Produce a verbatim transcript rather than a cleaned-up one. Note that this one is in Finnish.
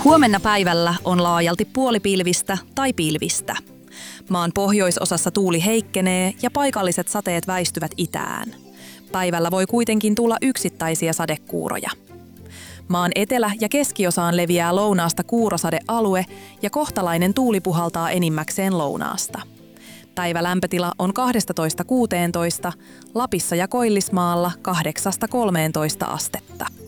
Huomenna päivällä on laajalti puolipilvistä tai pilvistä. Maan pohjoisosassa tuuli heikkenee ja paikalliset sateet väistyvät itään. Päivällä voi kuitenkin tulla yksittäisiä sadekuuroja. Maan etelä- ja keskiosaan leviää lounaasta kuurosadealue ja kohtalainen tuuli puhaltaa enimmäkseen lounaasta. Päivälämpötila on kaksitoista kuusitoista, Lapissa ja Koillismaalla kahdeksasta kolmeentoista astetta.